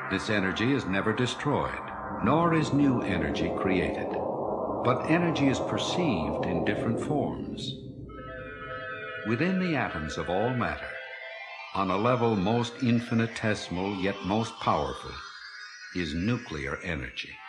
This energy is never destroyed, nor is new energy created. But energy is perceived in different forms. Within the atoms of all matter, on a level most infinitesimal yet most powerful, is nuclear energy.